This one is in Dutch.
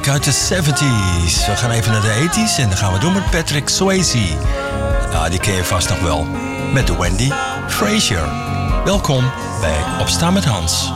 uit de 70s. We gaan even naar de 80s en dan gaan we doen met Patrick Swayze. Ja, die ken je vast nog wel. Met de Wendy Frazier. Welkom bij Opstaan met Hans.